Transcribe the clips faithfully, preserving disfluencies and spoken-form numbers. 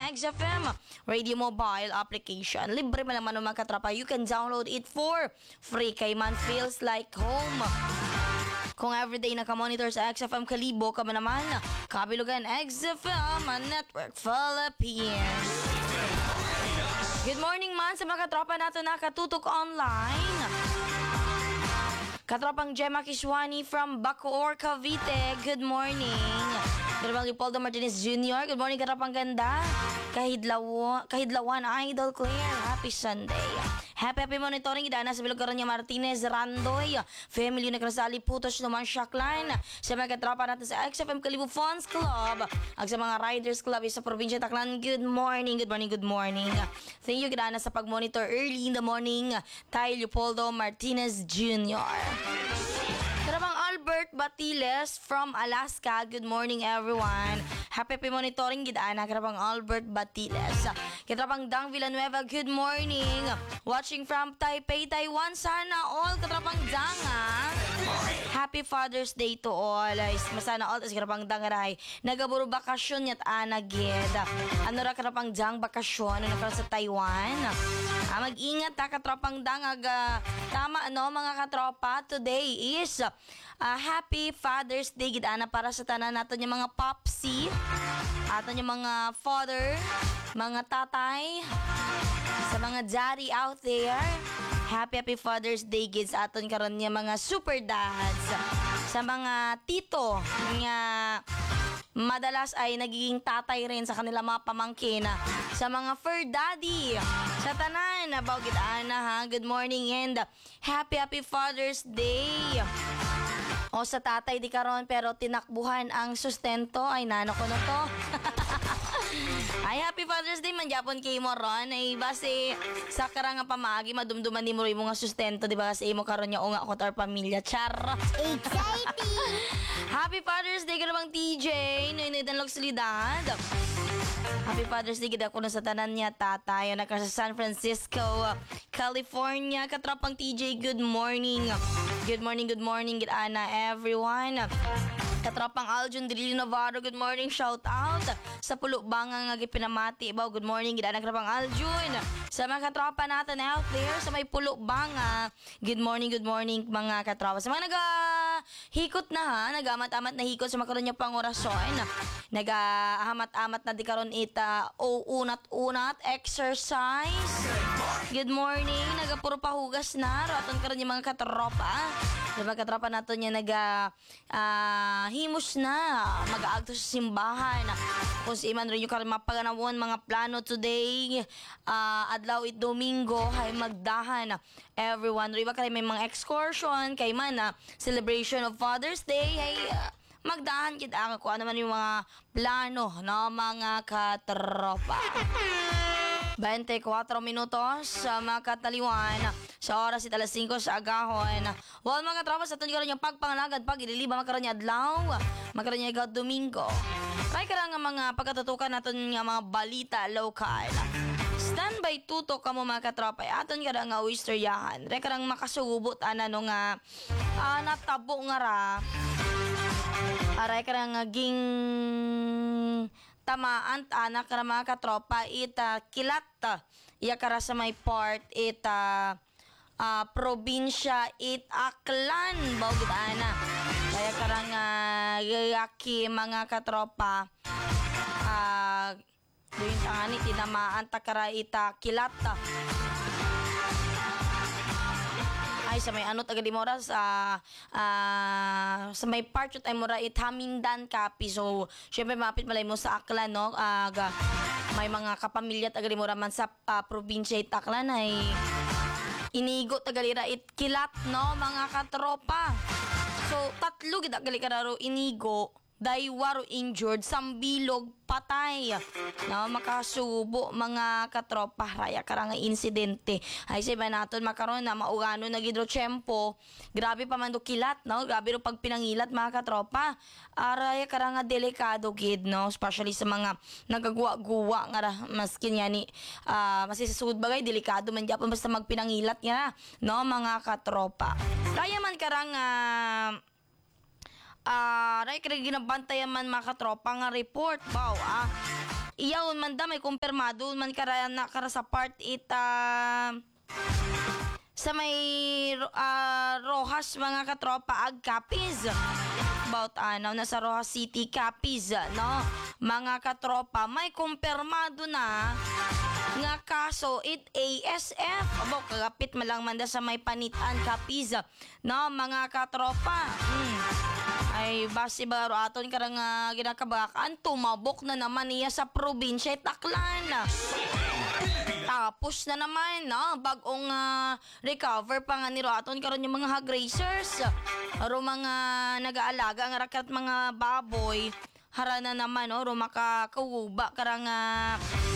X F M Radio Mobile application. Libre man naman mga katropa. You can download it for free. Kay man feels like home. Kung everyday nakamonitor sa X F M Kalibo ka man naman, kabilugan X F M Network Philippines. Good morning man sa mga katropa nato nakatutok online. Katropang Gemma Kiswani from Bacoor, Cavite. Good morning. Katropang Leopoldo Martinez Junior Good morning, katropang ganda. Kahidlaw, kahidlawan, Idol Claire. Happy Sunday. Happy happy monitoring idana sa Bilog Caronia Martinez Randoy. Family na Crasali Putos naman Shaklan. Sa mga katropa natin sa X F M Kalibo Fans Club. Ang sa mga Riders Club sa probinsya Taclan. Good morning, good morning, good morning. Thank you idana sa pag-monitor early in the morning. Tay Leopoldo Martinez Junior Karabang Albert Batiles from Alaska. Good morning everyone. Happy happy monitoring gidana karabang Albert Batiles. Katrapang Dang Villanueva, good morning. Watching from Taipei, Taiwan. Sana all katrapang Dang ha. Happy Father's Day to all. Masana all tas katrapang Dang ray. Nagaburo bakasyon yat anagid. Ano ra katrapang Dang bakasyon ano na sa Taiwan. Ah, mag-ingat ta katrapang Dang aga. Tama no mga katropa. Today is uh, Happy Father's Day gidana para sa tanan nato yung mga popsi. Ato yung mga father, mga tatay, sa mga daddy out there. Happy Happy Father's Day kids aton karon niya mga super dads. Sa mga tito nga madalas ay nagiging tatay rin sa kanila mga pamangkin. Sa mga fur daddy, sa tanan, abaw gidana ha. Good morning and Happy Happy Father's Day. O sa tatay di karon pero tinakbuhan ang sustento ay nano ko na to. Ay Happy Father's Day man japon kay mo ron ay base sa karanga pamaagi madumduman ni mo rin mga sustento di ba kasi imo karon nya unga ko tar pamilya char. Exciting! Happy Father's Day karabang T J Noy dan Logsilidad. Happy Father's Day gid ako na sa tanan niya tatay na sa San Francisco, California. Katrapang T J, good morning. Good morning, good morning, good ana everyone. Katrapang Aljun Dili Navarro, good morning, shout out. Sa Pulo Bangang nga gipinamati baw, good morning, good ana katrapang Aljun. Sa mga katropa natin out there sa may Pulo Banga, good morning, good morning mga katropa. Sa mga naga-hikot na ha, nag-amat-amat na hikot sa makaroon niya pang orason. Nag-ahamat-amat na di karon ita o unat-unat exercise. Good morning, nagapuro pahugas na raton karon yung mga katropa. Sa mga katropa nato niya naga uh, himos na mag-aagto sa simbahan. Kung si Iman rin yung karon mapaganawon mga plano today, uh, adlaw it Domingo ay magdahan everyone. Riba kay may mga excursion kay man uh, celebration of Father's Day ay uh, magdahan kid ang kung ano man yung mga plano no mga katropa. twenty-four minutos sa mga kataliwan sa oras it alas singko sa agahon. Well mga katropa sa tunyo karon yung pagpangalagad pag ililiba makaroon niya adlaw makaroon niya igad Domingo. Try ka lang nga mga pagkatutukan natin nga mga balita lokal. Standby tutok ka mo mga katropa. Aton ka nga uistoryahan. Re ka lang makasugubot ana no nga uh, natabo nga ra. Aray ka nga ging tamaan anak ka mga katropa ita kilat iya kara sa may part ita uh, probinsya it Aklan bawgit ana kaya karang uh, yaki mga katropa uh, doon tangani tinamaan takara ita kilat ay sa may ano taga dimora sa uh, sa may part ay mura it Hamindan Kapi. So syempre mapit malay mo sa Aklan no. Aga may mga kapamilya taga dimora man sa uh, probinsya it Aklan ay inigo taga lira it kilat no mga katropa. So tatlo gid gali kararo inigo daywaro injured, sambilog, patay. No, makasubo mga katropa raya karang insidente. Ay sa iba naton makaron na maugano na gidro tiyempo. Grabe pa man do kilat, no? Grabe ro pag pinangilat mga katropa. Araya karang delikado gid, no? Especially sa mga nagaguwa-guwa nga ra maskin yani uh, masisud bagay delikado man gyapon basta magpinangilat nga, no mga katropa. Kaya man karang uh, Ah, uh, ray kaya ginabantayan man mga katropa nga report baw ah. iyaw man da may kumpirmado man kara na kara sa part ita sa may uh, Rojas mga katropa ag Capiz. About ano na sa Rojas City Capiz, no? Mga katropa may kumpirmado na nga kaso it A S F. Abo kagapit malang manda sa may Panitan Capiz, no mga katropa. Hmm. Ay base baro aton karang uh, ginakabakaan tumabok na naman niya sa probinsya Taclan. Tapos na naman, no? Bagong uh, recover pa nga ni Roaton karon yung mga hog racers. Aro mga nag-aalaga ang rakat mga baboy. Hara na naman, no? Ro makakauba karang uh,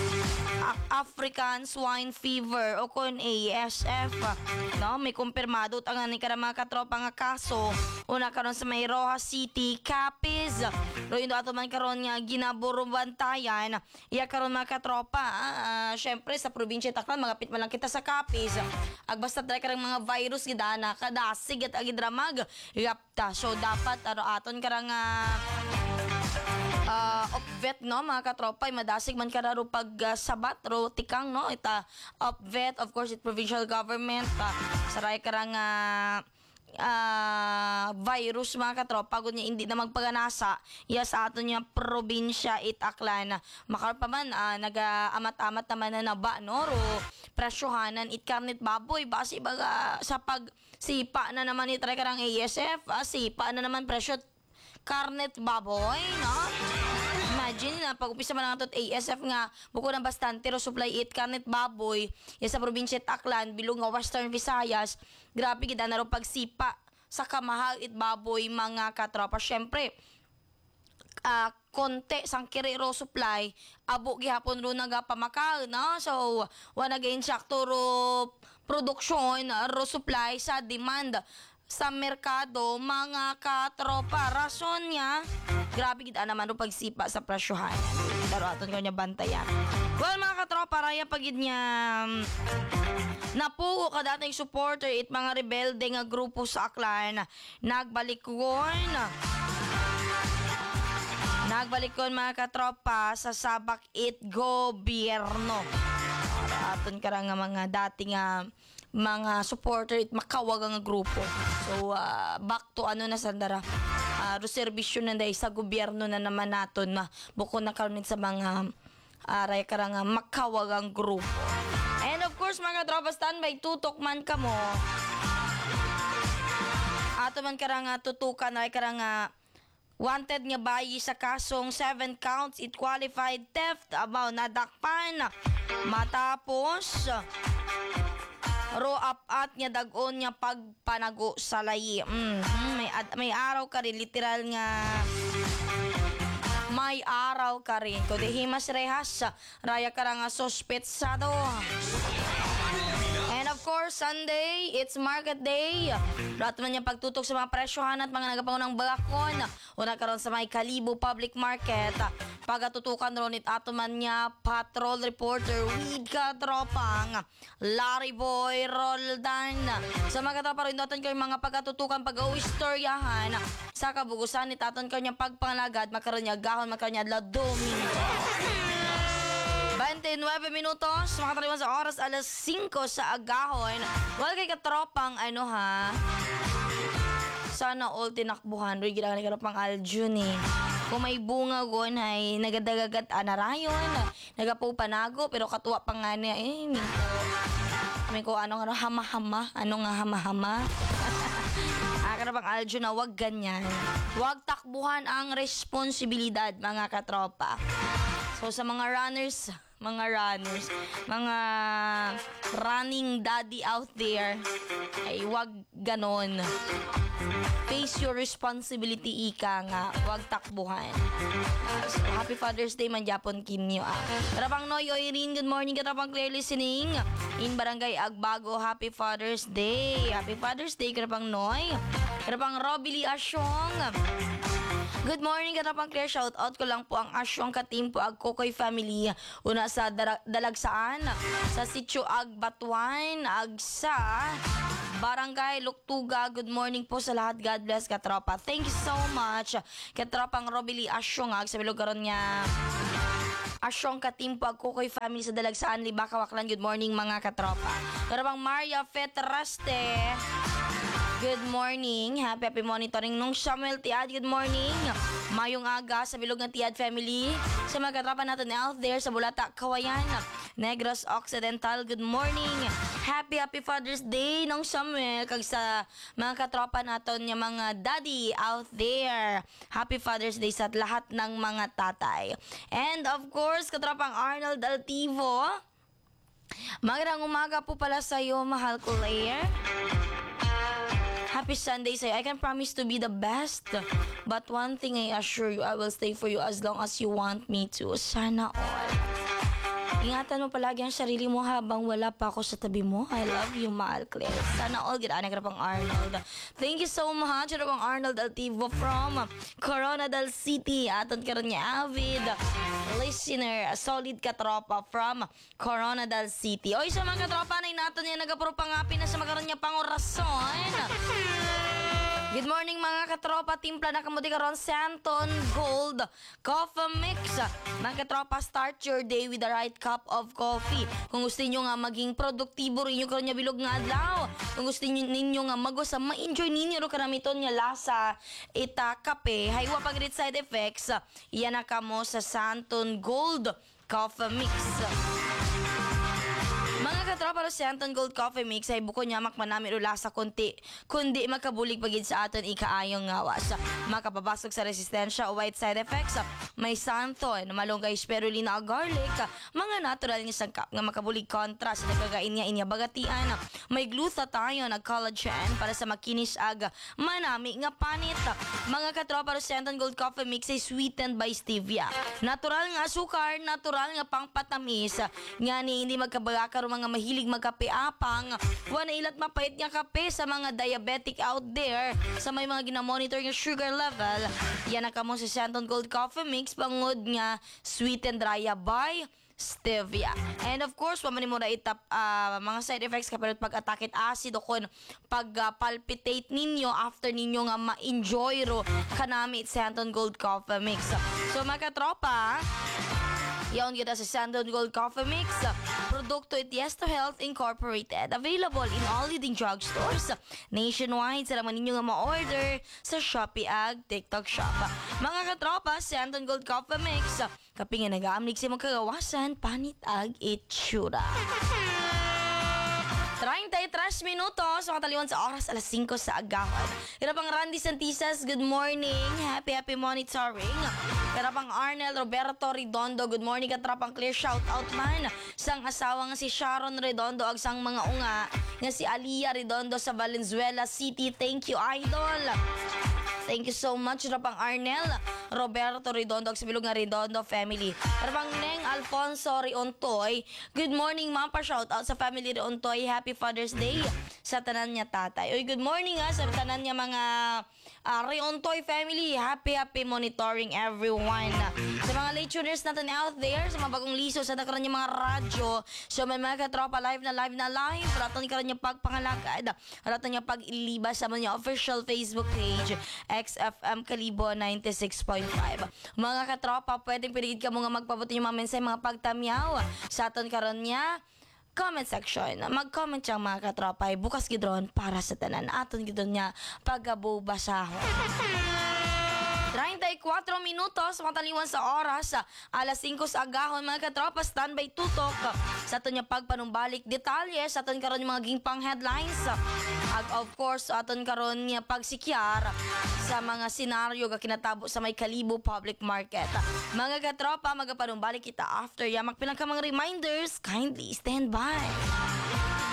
African Swine Fever o kon A S F, no? May kumpirmado ang ni karang mga katropa nga kaso. Una karon sa may Rojas City Capiz. Ro yun ato man karon nga ginaburubantayan. Iya karon mga katropa, uh, syempre sa probinsya Taclan magapit man lang kita sa Capiz. Ag basta try karang mga virus gidana kadasig at agidramag yapta. So dapat aro aton karang uh, uh, opvet, no mga katropa ay madasig man kararo pag uh, sabat ro tikang, no ita opvet of course it provincial government uh, saray karang uh, uh, virus mga katropa gud niya hindi na magpaganasa iya sa aton niya probinsya Itaklan makar pa man uh, naga-amat-amat naman na naba, no ro presyohanan it karnit baboy base baga sa pag sipa na naman itry karang A S F uh, sipa na naman presyo karnet baboy, no? Imagine na pag-upisa man lang atot A S F nga buko ng bastante ro supply it karnet baboy ya sa probinsya Taclan bilog nga Western Visayas. Grabe gid na ro pagsipa sa kamahal it baboy mga katropa. Syempre uh, konti sang kiri ro supply abo gihapon ro nagapamakal, no? So wa nagain sakto ro produksyon ro supply sa demand sa merkado mga katropa. Rason niya grabe gid naman ro pagsipa sa presyohan. Pero aton ko niya bantayan. Well mga katropa raya pagid niya um, napugo ka dating supporter it mga rebelde nga grupo sa Aklan nagbalikon nagbalikon mga katropa sa sabak it gobyerno. Para aton karang nga mga dating nga uh, mga supporter it makawag ang grupo. So uh, back to ano na sandara uh, reservisyon na dahil sa gobyerno na naman naton na buko na karon sa mga aray uh, karang uh, makawag ang grupo. And of course mga tropa standby tutok man kamo ato man karang uh, tutukan ay karang uh, wanted nga bayi sa kasong seven counts it qualified theft about nadakpan matapos ro up at nga dagon nga pagpanago sa layi. Mm-hmm. May ad, may araw ka rin literal nga may araw ka rin. Kundi himas rehas raya ka nga sospetsado. And of course, Sunday, it's market day. Rato man niya pagtutok sa mga presyohan at mga nagapangunang balakon. Una karon sa may Kalibo Public Market. Pagatutukan ron it ato man niya patrol reporter with katropang Larry Boy Roldan. Sa mga katropa rin natin kayo mga pagatutukan pag-uistoryahan sa kabugusan it aton kayo niya pagpangalagad makaroon niya gahon makaroon niya la domingo. twenty-nine minutos, mga taliwan sa oras alas singko sa agahon. Wala kay katropang ano ha. Sana all tinakbuhan. Rin ginagawa ka pang Aljun eh. Kung may bunga gon ay nagadagagat anarayon. Nagapupanago pero katuwa pa nga niya eh. Minko. May ko ano nga hama-hama. Ano nga hama-hama. Aka na pang Aljun na wag ganyan. Wag takbuhan ang responsibilidad mga katropa. So sa mga runners, mga runners, mga running daddy out there, ay wag ganon. Face your responsibility, ika nga. Wag takbuhan. Uh, so, happy Father's Day man Japon kinyo ah. Karapang Noy Oirin, good morning. Karapang clear listening. In Barangay Agbago, happy Father's Day. Happy Father's Day, Karapang Noy. Karapang Robily Asyong. Good morning, Karapang Clear. Shout out ko lang po ang Asyong Katim po ag Kokoy family. Una sa dara- Dalagsaan, sa Sitio Ag Batuan, ag sa Barangay Luktuga. Good morning po sa lahat. God bless katropa. Thank you so much. Katropang Robily Asyong ag sa bilugaron niya Asyong katimpo ang Kukoy family sa Dalagsaan, Libaka, Waklan. Good morning mga katropa. Karabang Maria Fetraste. Good morning. Happy happy monitoring nung Samuel Tiad. Good morning. Mayong aga sa Bilog ng Tiad family. Sa mga katropa natin out there sa Bulata, Kawayan, Negros Occidental. Good morning. Happy happy Father's Day nung Samuel. Kag sa mga katropa natin yung mga daddy out there. Happy Father's Day sa lahat ng mga tatay. And of course, katropang Arnold Altivo. Magandang umaga po pala sa iyo, mahal ko Lair. Happy Sunday sa'yo. I can promise to be the best. But one thing I assure you, I will stay for you as long as you want me to. Sana all. Ingatan mo palagi ang sarili mo habang wala pa ako sa tabi mo. I love you, mahal Claire. Sana all. Gano'n ka pang Arnold. Thank you so much. Gano'n pang Arnold Altivo from Coronadal City. Aton ka rin niya, avid listener, solid katropa from Coronadal City. Oy, sa mga katropa na inato niya, nagapuro pangapi na sa makaroon niya pang orason. Good morning mga katropa, timpla na kamuti karon Santon Gold Coffee Mix. Mga katropa, start your day with the right cup of coffee. Kung gusto niyo nga maging produktibo rin yung karon niya bilog nga adlaw. Kung gusto niyo ninyo nga magosa, ma-enjoy ninyo ro karamiton nga lasa ita kape. Haywa pag side effects. Iyan na kamo sa Santon Gold Coffee Mix. Mga katropa ro Santon Gold Coffee Mix ay buko niya makmanami ro lasa kunti kundi makabulig pagid sa aton ikaayong ngawas. Makapabasok sa resistensya o white side effects. May santon, malunggay spirulina o garlic, mga natural nga sangkap nga makabulig kontra sa nagkagain niya inya bagatian. May glutathione ag collagen para sa makinis ag manami nga panit. Mga katropa ro Santon Gold Coffee Mix ay sweetened by stevia. Natural nga asukar, natural nga pangpatamis. Nga ni hindi magkabagakar mga mahilig magkape-apang, wala ilat mapait nga kape sa mga diabetic out there, sa may mga ginamonitor nga sugar level. Yan na kamo sa Santon Gold Coffee Mix, pangod nga sweet and dry by stevia. And of course, waman mo na itap uh, mga side effects kapag pag-atakit acid o kung pag-palpitate uh, ninyo after ninyo nga ma-enjoy ro kanami Santon Gold Coffee Mix. So mga katropa, yaon kita sa Santon Gold Coffee Mix. Produkto it Yes to Health Incorporated. Available in all leading drugstores nationwide. Sa naman ninyo nga ma-order sa Shopee ag TikTok Shop. Mga katropa, Santon Gold Coffee Mix. Kaping nga nag-aamlig sa mga kagawasan, panit ag itsura. thirty-three minutos, mga taliwan sa oras, alas singko sa agahon. Karapang Randy Santisas, good morning. Happy, happy monitoring. Karapang Arnel Roberto Redondo, good morning. Katrapang Clear, shout out man. Sang asawa nga si Sharon Redondo, ag sang mga unga, nga si Alia Redondo sa Valenzuela City. Thank you, idol. Thank you so much, Rapang Arnel Roberto Redondo, sa Bilog nga Redondo family. Rapang Neng Alfonso Riontoy, good morning, ma'am, pa shout out sa family Riontoy. Happy Father's Day sa tanan niya tatay. Oy, good morning ha, sa tanan niya mga uh, Riontoy family. Happy, happy monitoring everyone. Sa mga late tuners natin out there, sa mga bagong liso, sa nakaroon niya mga radyo, so may mga katropa live na live na live, raton karoon niya pagpangalagad, raton niya pag-ilibas sa mga official Facebook page, X F M Kalibo ninety-six point five. Mga katropa, pwedeng pinigid ka mo nga magpabuti yung mga mensahe, mga pagtamyaw sa aton karon niya comment section. Mag-comment siyang mga katropa, bukas gidron para sa tanan. Aton gidron niya pagabubasahon. thirty-four minutos, mataliwan sa oras, alas singko sa agahon, mga katropa, standby tutok sa aton niya pagpanumbalik detalye sa aton karon mga gingpang headlines. Ag of course, aton karon niya pagsikyar sa mga senaryo nga kinatabo sa may Kalibo Public Market. Mga katropa, magapanumbalik kita after ya. Magpilang ka mga reminders, kindly stand by.